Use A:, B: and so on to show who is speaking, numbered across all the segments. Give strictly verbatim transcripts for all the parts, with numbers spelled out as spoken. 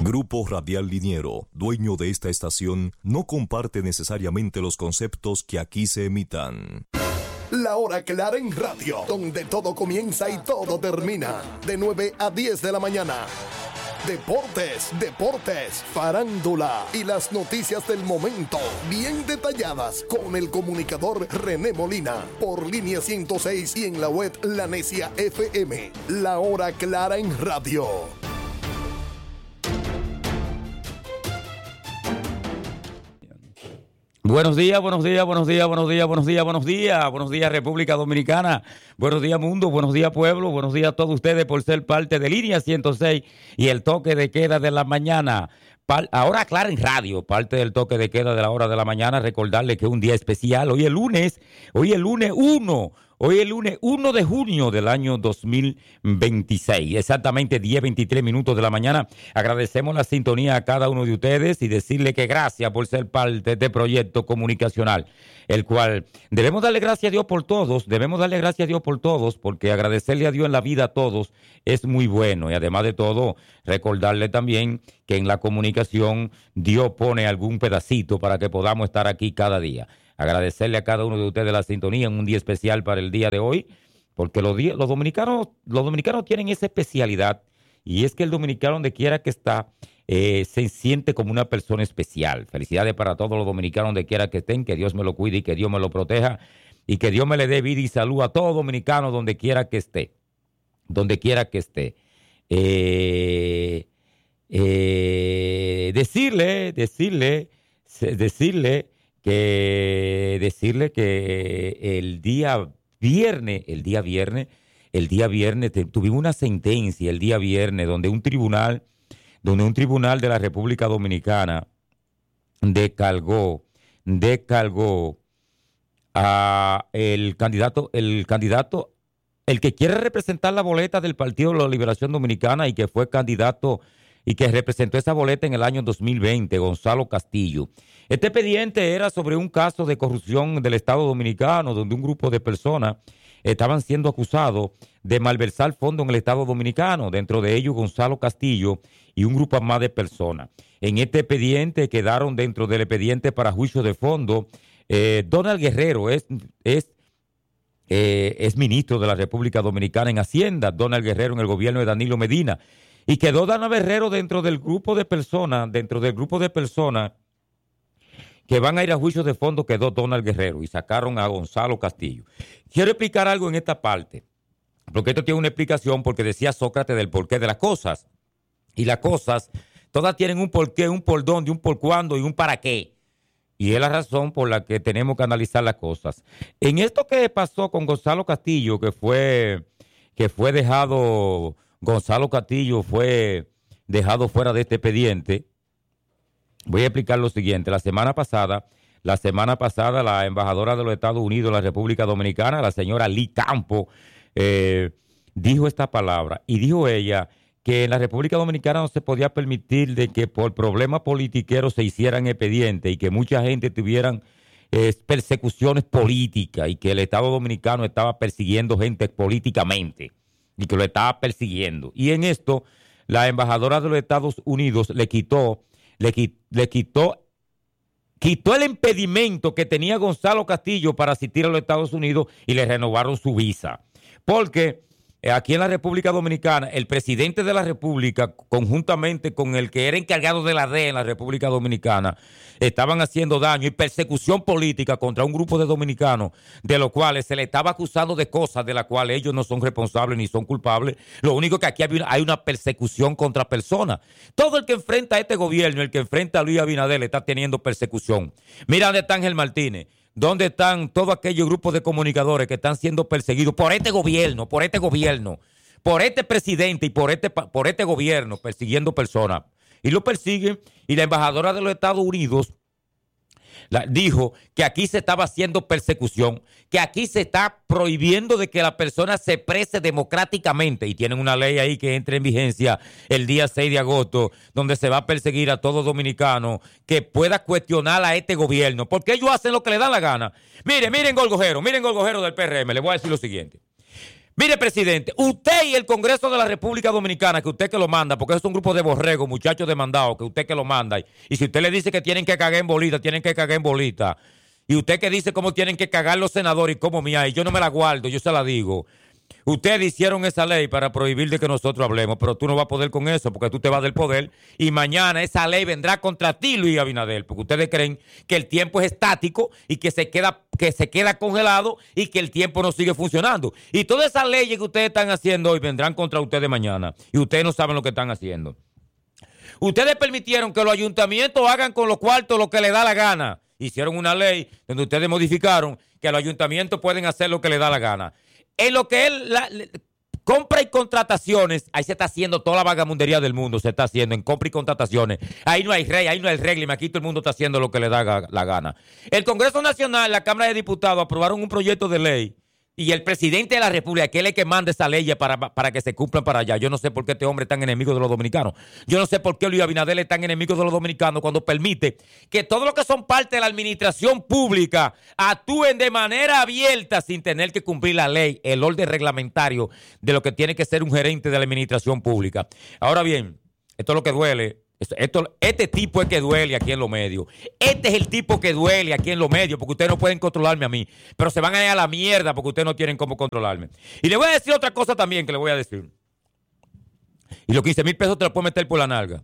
A: Grupo Radial Liniero, dueño de esta estación, no comparte necesariamente los conceptos que aquí se emitan.
B: La Hora Clara en Radio, donde todo comienza y todo termina. De nueve a diez de la mañana. Deportes, deportes, farándula y las noticias del momento, bien detalladas con el comunicador René Molina, por Línea ciento seis y en la web La Necia F M. La Hora Clara en Radio.
C: Buenos días, buenos días, buenos días, buenos días, buenos días, buenos días, buenos días República Dominicana, buenos días mundo, buenos días pueblo, buenos días a todos ustedes por ser parte de Línea ciento seis y el toque de queda de la mañana. Ahora Clara en Radio, parte del toque de queda de la hora de la mañana, recordarle que es un día especial, hoy es lunes, hoy es lunes uno, hoy es lunes uno de junio del año dos mil veintiséis, exactamente diez veintitrés minutos de la mañana. Agradecemos la sintonía a cada uno de ustedes y decirle que gracias por ser parte de este proyecto comunicacional, el cual debemos darle gracias a Dios por todos, debemos darle gracias a Dios por todos, porque agradecerle a Dios en la vida a todos es muy bueno, y además de todo, recordarle también que en la comunicación Dios pone algún pedacito para que podamos estar aquí cada día. Agradecerle a cada uno de ustedes la sintonía en un día especial para el día de hoy, porque los, días, los, dominicanos, los dominicanos tienen esa especialidad, y es que el dominicano, donde quiera que está, eh, se siente como una persona especial. Felicidades para todos los dominicanos donde quiera que estén, que Dios me lo cuide y que Dios me lo proteja, y que Dios me le dé vida y salud a todo dominicano donde quiera que esté, donde quiera que esté. Eh, eh, decirle, decirle, decirle, que decirle que el día viernes, el día viernes, el día viernes te, tuvimos una sentencia el día viernes donde un tribunal, donde un tribunal de la República Dominicana descargó, descargó a el candidato, el candidato, el que quiere representar la boleta del Partido de la Liberación Dominicana y que fue candidato y que representó esa boleta en el año dos mil veinte, Gonzalo Castillo. Este expediente era sobre un caso de corrupción del Estado Dominicano, donde un grupo de personas estaban siendo acusados de malversar fondos en el Estado Dominicano, dentro de ellos Gonzalo Castillo y un grupo más de personas. En este expediente quedaron dentro del expediente para juicio de fondo. Eh, Donald Guerrero es, es, eh, es ministro de la República Dominicana en Hacienda, Donald Guerrero en el gobierno de Danilo Medina, y quedó Dana Guerrero dentro del grupo de personas, dentro del grupo de personas que van a ir a juicios de fondo, quedó Donald Guerrero y sacaron a Gonzalo Castillo. Quiero explicar algo en esta parte, porque esto tiene una explicación, porque decía Sócrates del porqué de las cosas. Y las cosas, todas tienen un porqué, un por dónde, un por cuándo y un para qué. Y es la razón por la que tenemos que analizar las cosas. En esto que pasó con Gonzalo Castillo, que fue, que fue dejado, Gonzalo Castillo fue dejado fuera de este expediente. Voy a explicar lo siguiente. La semana pasada, la semana pasada, la embajadora de los Estados Unidos en la República Dominicana, la señora Lee Campo, eh, dijo esta palabra, y dijo ella que en la República Dominicana no se podía permitir de que por problemas politiqueros se hicieran expedientes y que mucha gente tuvieran eh, persecuciones políticas, y que el Estado Dominicano estaba persiguiendo gente políticamente y que lo estaba persiguiendo. Y en esto, la embajadora de los Estados Unidos le quitó Le, le quitó, quitó el impedimento que tenía Gonzalo Castillo para asistir a los Estados Unidos y le renovaron su visa. Porque aquí en la República Dominicana, el presidente de la República, conjuntamente con el que era encargado de la D E en la República Dominicana, estaban haciendo daño y persecución política contra un grupo de dominicanos, de los cuales se le estaba acusando de cosas de las cuales ellos no son responsables ni son culpables. Lo único que aquí hay una persecución contra personas. Todo el que enfrenta a este gobierno, el que enfrenta a Luis Abinader, está teniendo persecución. Mira dónde está Ángel Martínez. ¿Dónde están todos aquellos grupos de comunicadores que están siendo perseguidos por este gobierno, por este gobierno, por este presidente y por este, por este gobierno, persiguiendo personas? Y lo persiguen, y la embajadora de los Estados Unidos la, dijo que aquí se estaba haciendo persecución, que aquí se está prohibiendo de que la persona se exprese democráticamente, y tienen una ley ahí que entra en vigencia el día seis de agosto, donde se va a perseguir a todo dominicano que pueda cuestionar a este gobierno, porque ellos hacen lo que le da la gana. Miren, miren Golgojero, miren Golgojero del P R M, les voy a decir lo siguiente. Mire, presidente, usted y el Congreso de la República Dominicana, que usted que lo manda, porque es un grupo de borregos, muchachos demandados, que usted que lo manda, y si usted le dice que tienen que cagar en bolita, tienen que cagar en bolita, y usted que dice cómo tienen que cagar los senadores y cómo mía, y yo no me la guardo, yo se la digo. Ustedes hicieron esa ley para prohibir de que nosotros hablemos, pero tú no vas a poder con eso porque tú te vas del poder y mañana esa ley vendrá contra ti, Luis Abinader, porque ustedes creen que el tiempo es estático y que se queda, que se queda congelado y que el tiempo no sigue funcionando. Y todas esas leyes que ustedes están haciendo hoy vendrán contra ustedes mañana y ustedes no saben lo que están haciendo. Ustedes permitieron que los ayuntamientos hagan con los cuartos lo que les da la gana. Hicieron una ley donde ustedes modificaron que los ayuntamientos pueden hacer lo que les da la gana. En lo que es la, la compra y contrataciones, ahí se está haciendo toda la vagamundería del mundo, se está haciendo en compra y contrataciones. Ahí no hay rey, ahí no hay régimen, aquí todo el mundo está haciendo lo que le da la, la gana. El Congreso Nacional, la Cámara de Diputados aprobaron un proyecto de ley y el presidente de la República, que es el que manda esa ley para, para que se cumplan para allá. Yo no sé por qué este hombre es tan enemigo de los dominicanos. Yo no sé por qué Luis Abinader es tan enemigo de los dominicanos cuando permite que todos los que son parte de la administración pública actúen de manera abierta sin tener que cumplir la ley, el orden reglamentario de lo que tiene que ser un gerente de la administración pública. Ahora bien, esto es lo que duele. Esto, este tipo es que duele aquí en los medios. Este es el tipo que duele aquí en los medios porque ustedes no pueden controlarme a mí. Pero se van a ir a la mierda porque ustedes no tienen cómo controlarme. Y le voy a decir otra cosa también que le voy a decir. Y los quince mil pesos te los puedo meter por la nalga.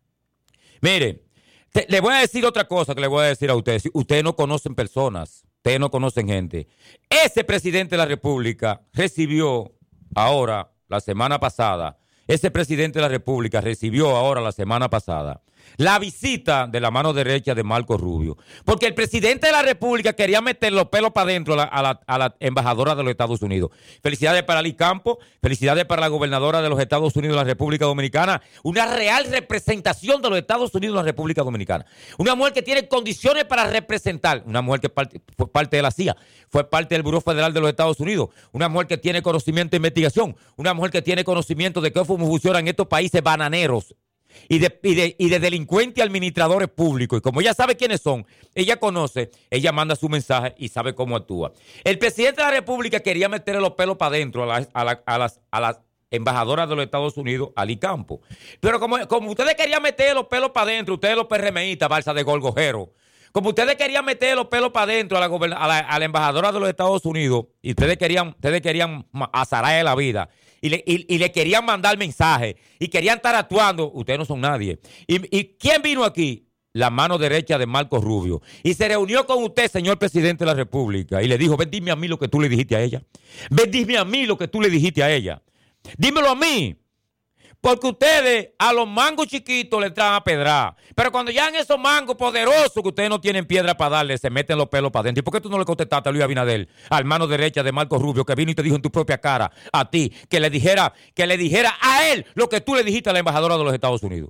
C: Mire, te, le voy a decir otra cosa que le voy a decir a ustedes. Ustedes no conocen personas. Ustedes no conocen gente. Ese presidente de la República recibió ahora, la semana pasada, Ese presidente de la República recibió ahora la semana pasada la visita de la mano derecha de Marco Rubio, porque el presidente de la República quería meter los pelos para adentro a la, a, la, a la embajadora de los Estados Unidos. Felicidades para Ali Campo, felicidades para la gobernadora de los Estados Unidos de la República Dominicana, una real representación de los Estados Unidos de la República Dominicana. Una mujer que tiene condiciones para representar, una mujer que parte, fue parte de la C I A, fue parte del Buró Federal de los Estados Unidos, una mujer que tiene conocimiento de investigación, una mujer que tiene conocimiento de cómo funcionan estos países bananeros, Y de, y, de, y de delincuentes administradores públicos. Y como ella sabe quiénes son, ella conoce, ella manda su mensaje y sabe cómo actúa. El presidente de la República quería meterle los pelos para adentro a, la, a, la, a, las, a las embajadoras de los Estados Unidos, Ali Campo. Pero como, como ustedes querían meter los pelos para adentro, ustedes los PRMistas, balsa de golgojero, como ustedes querían meter los pelos para adentro a la, a, la, a la embajadora de los Estados Unidos, y ustedes querían, ustedes querían azararle la vida, y le, y, y le querían mandar mensajes, y querían estar actuando, ustedes no son nadie. ¿Y, y quién vino aquí? La mano derecha de Marco Rubio. Y se reunió con usted, señor presidente de la República, y le dijo, ven, dime a mí lo que tú le dijiste a ella. Ven, dime a mí lo que tú le dijiste a ella. Dímelo a mí. Porque ustedes a los mangos chiquitos le traen a pedrar. Pero cuando llegan esos mangos poderosos que ustedes no tienen piedra para darle, se meten los pelos para adentro. ¿Y por qué tú no le contestaste a Luis Abinader, al mano derecha de Marco Rubio, que vino y te dijo en tu propia cara a ti, que le dijera, que le dijera a él lo que tú le dijiste a la embajadora de los Estados Unidos?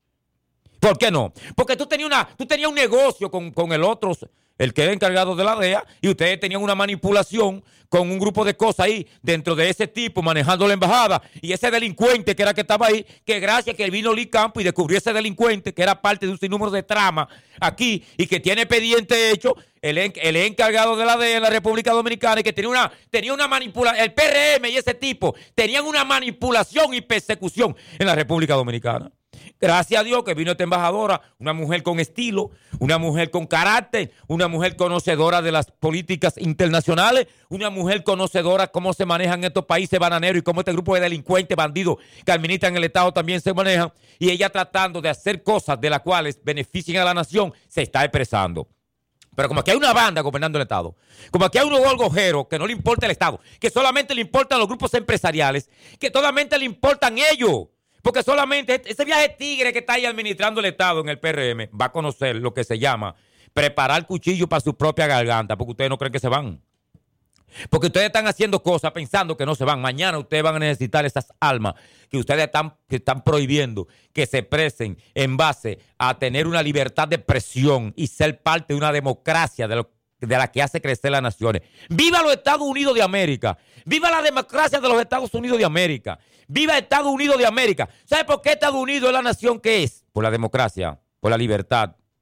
C: ¿Por qué no? Porque tú tenías, una, tú tenías un negocio con, con el otro, el que era encargado de la D E A, y ustedes tenían una manipulación con un grupo de cosas ahí dentro de ese tipo manejando la embajada, y ese delincuente que era que estaba ahí, que gracias que vino Lee Campo y descubrió ese delincuente que era parte de un sinnúmero de trama aquí y que tiene expediente hecho, el, el encargado de la D E A en la República Dominicana, y que tenía una, tenía una manipulación, el P R M y ese tipo tenían una manipulación y persecución en la República Dominicana. Gracias a Dios que vino esta embajadora, una mujer con estilo, una mujer con carácter, una mujer conocedora de las políticas internacionales, una mujer conocedora de cómo se manejan estos países bananeros y cómo este grupo de delincuentes, bandidos que administran el Estado también se manejan, y ella tratando de hacer cosas de las cuales beneficien a la nación, se está expresando. Pero como aquí hay una banda gobernando el Estado, como aquí hay unos golgojeros que no le importa el Estado, que solamente le importan los grupos empresariales, que solamente le importan ellos, porque solamente ese viaje tigre que está ahí administrando el Estado en el P R M va a conocer lo que se llama preparar cuchillo para su propia garganta, porque ustedes no creen que se van. Porque ustedes están haciendo cosas pensando que no se van. Mañana ustedes van a necesitar esas almas que ustedes están, que están prohibiendo que se expresen en base a tener una libertad de expresión y ser parte de una democracia de, lo, de la que hace crecer las naciones. ¡Viva los Estados Unidos de América! ¡Viva la democracia de los Estados Unidos de América! ¡Viva Estados Unidos de América! ¿Sabe por qué Estados Unidos es la nación que es? Por la democracia, por la libertad,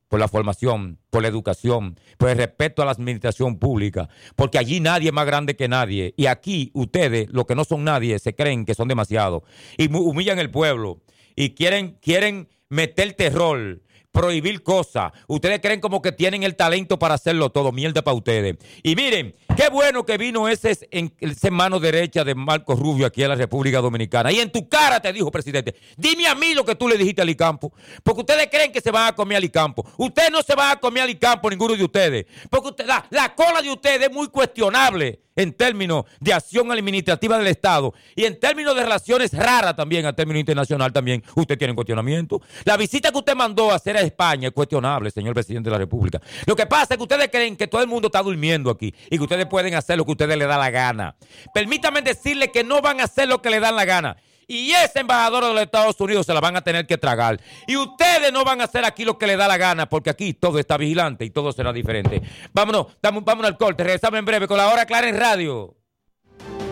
C: por la formación, por la educación, por el respeto a la administración pública, porque allí nadie es más grande que nadie. Y aquí ustedes, los que no son nadie, se creen que son demasiados y humillan el pueblo y quieren, quieren meter terror, prohibir cosas. Ustedes creen como que tienen el talento para hacerlo todo. Mierda para ustedes. Y miren, qué bueno que vino ese en, ese mano derecha de Marco Rubio aquí a la República Dominicana. Y en tu cara te dijo, presidente, dime a mí lo que tú le dijiste a Alicampo. Porque ustedes creen que se van a comer a Alicampo. Ustedes no se van a comer a Alicampo, ninguno de ustedes. Porque usted, la, la cola de ustedes es muy cuestionable en términos de acción administrativa del Estado y en términos de relaciones raras también, a término internacional también, usted tiene cuestionamiento. La visita que usted mandó a hacer a España es cuestionable, señor presidente de la República. Lo que pasa es que ustedes creen que todo el mundo está durmiendo aquí y que ustedes pueden hacer lo que a ustedes les da la gana. Permítanme decirles que no van a hacer lo que les dan la gana. Y ese embajador de los Estados Unidos se la van a tener que tragar. Y ustedes no van a hacer aquí lo que les da la gana, porque aquí todo está vigilante y todo será diferente. Vámonos, vámonos al corte. Regresamos en breve con la Hora Clara en Radio.